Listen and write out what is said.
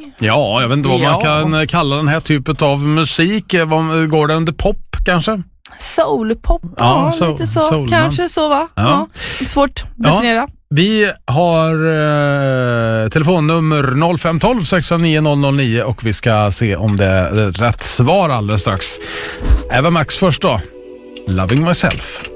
Ja, jag vet inte vad man kan kalla den här typen av musik. Går det under pop kanske? Soulpop, lite så. Soul, kanske så, va? Ja. Svårt att definiera. Ja. Vi har telefonnummer 0512 609 009 och vi ska se om det är rätt svar alldeles strax. Eva Max först då. Loving Myself.